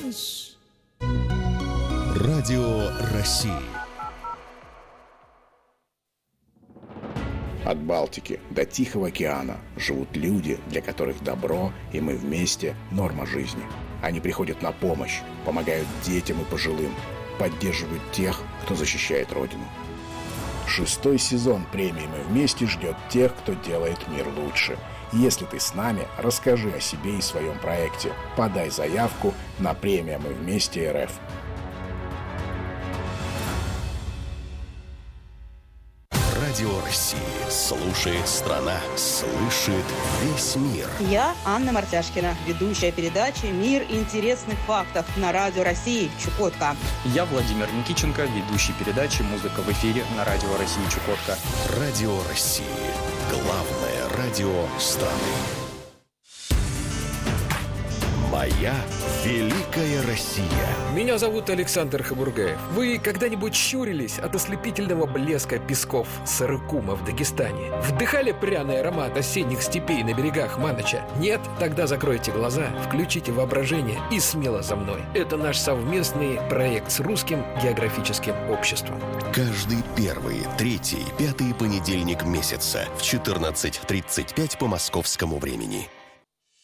Радио России. От Балтики до Тихого океана живут люди, для которых добро и мы вместе – норма жизни. Они приходят на помощь, помогают детям и пожилым, поддерживают тех, кто защищает Родину. 6-й сезон премии «Мы вместе» ждет тех, кто делает мир лучше. Если ты с нами, расскажи о себе и своем проекте. Подай заявку на премию «Мы вместе РФ». Радио России. Слушает страна. Слышит весь мир. Я Анна Мартяшкина, ведущая передачи «Мир интересных фактов» на Радио России Чукотка. Я Владимир Никитченко, ведущий передачи «Музыка в эфире» на Радио России Чукотка. Радио России. Главное радио страны. Моя великая Россия. Меня зовут Александр Хабургаев. Вы когда-нибудь щурились от ослепительного блеска песков Сарыкума в Дагестане? Вдыхали пряный аромат осенних степей на берегах Маноча? Нет? Тогда закройте глаза, включите воображение и смело за мной. Это наш совместный проект с Русским географическим обществом. Каждый первый, третий, пятый понедельник месяца в 14:35 по московскому времени.